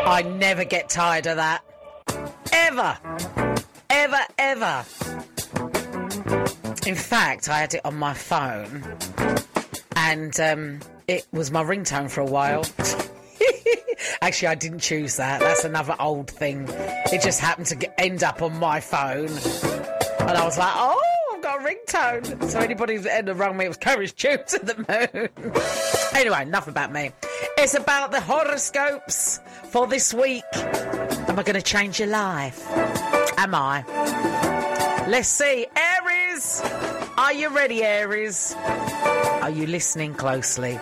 I never get tired of that. Ever. Ever, ever. In fact, I had it on my phone and it was my ringtone for a while. Actually, I didn't choose that. That's another old thing. It just happened to end up on my phone. And I was like, oh, I've got a ringtone. So anybody that ever rung me, it was Courage Tube to the Moon. Anyway, enough about me. It's about the horoscopes for this week. Am I going to change your life? Am I? Let's see. Aries! Are you ready, Aries? Are you listening closely?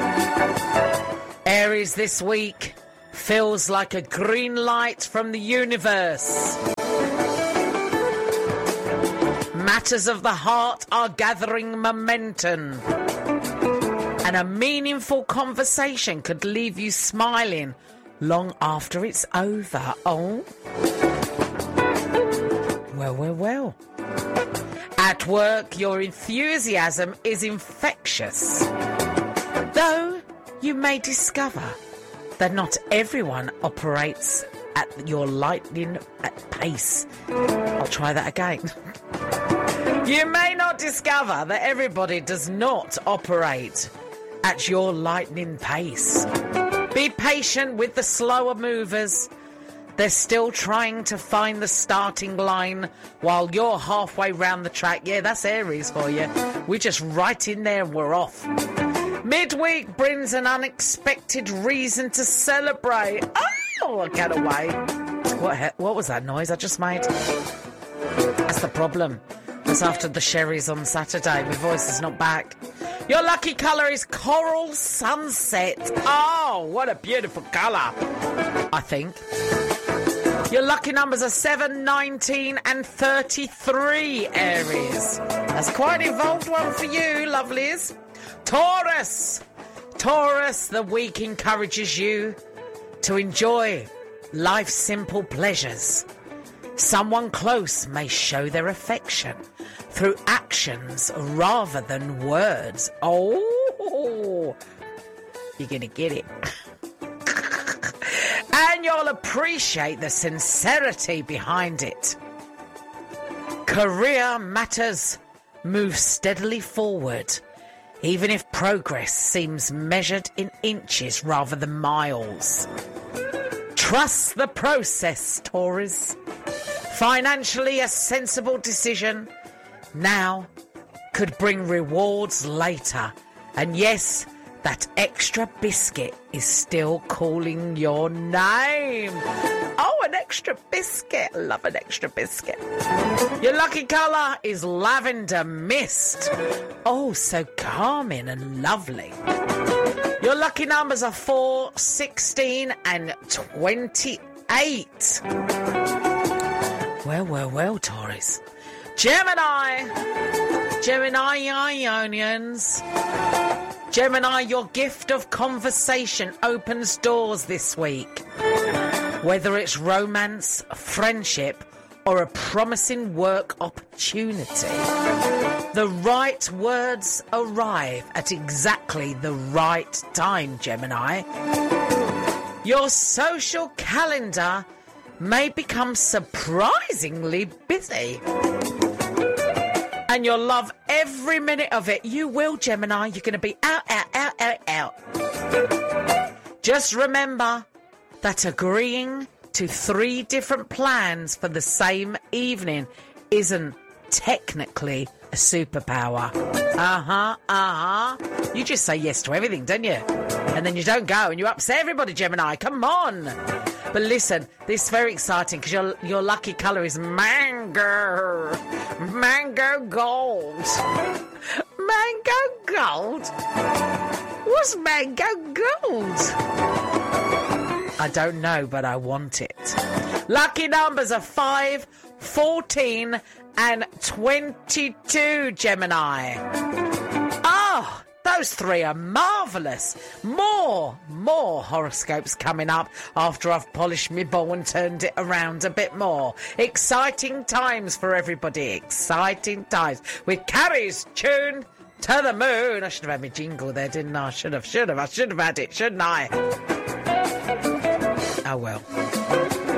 Aries this week feels like a green light from the universe. Matters of the heart are gathering momentum. And a meaningful conversation could leave you smiling long after it's over. Oh. Well, well, well. At work, your enthusiasm is infectious. Though you may discover that not everyone operates at your lightning pace. I'll try that again. You may not discover that everybody does not operate at your lightning pace. Be patient with the slower movers. They're still trying to find the starting line while you're halfway round the track. Yeah, that's Aries for you. We're just right in there and we're off. Midweek brings an unexpected reason to celebrate. Oh, I get away. What was that noise I just made? That's the problem. That's after the sherry's on Saturday. My voice is not back. Your lucky colour is coral sunset. Oh, what a beautiful colour, I think. Your lucky numbers are 7, 19 and 33, Aries. That's quite an involved one for you, lovelies. Taurus. Taurus, the week encourages you to enjoy life's simple pleasures. Someone close may show their affection through actions rather than words. Oh, you're going to get it. And you'll appreciate the sincerity behind it. Career matters move steadily forward, even if progress seems measured in inches rather than miles. Trust the process, Taurus. Financially, a sensible decision now could bring rewards later. And yes, that extra biscuit is still calling your name. Oh, an extra biscuit. Love an extra biscuit. Your lucky colour is lavender mist. Oh, so calming and lovely. Your lucky numbers are 4, 16 and 28. Well, well, well, Taurus. Gemini, Ionians. Gemini, your gift of conversation opens doors this week. Whether it's romance, friendship, or a promising work opportunity, the right words arrive at exactly the right time, Gemini. Your social calendar may become surprisingly busy. And you'll love every minute of it. You will, Gemini. You're going to be out. Just remember that agreeing to 3 different plans for the same evening isn't technically a superpower. You just say yes to everything, don't you? And then you don't go and you upset everybody, Gemini. Come on. But listen, this is very exciting because your lucky colour is mango. Mango gold. Mango gold? What's mango gold? I don't know, but I want it. Lucky numbers are 5, 14 and 22, Gemini. Oh, those 3 are marvellous. More horoscopes coming up after I've polished my bowl and turned it around a bit more. Exciting times for everybody. Exciting times. With Carrie's tune to the moon. I should have had my jingle there, didn't I? I should have had it, shouldn't I? Oh well.